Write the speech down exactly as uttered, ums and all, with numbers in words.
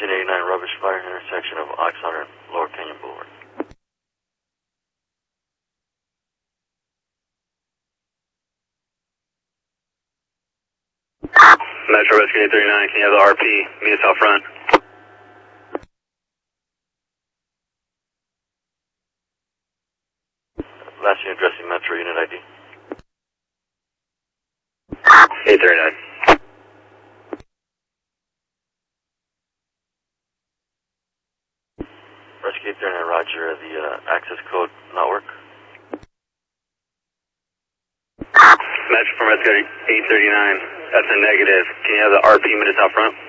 nineteen eighty-nine rubbish fire intersection of Oxnard and Lower Canyon Boulevard. Metro Rescue eight thirty-nine, can you have the R P meet us out front? Last unit addressing Metro unit I D. eight thirty-nine. Rescue eight thirty-nine, roger. The uh, access code not work? Metro from Rescue eight thirty-nine, that's a negative. Can you have the R P meet us out front?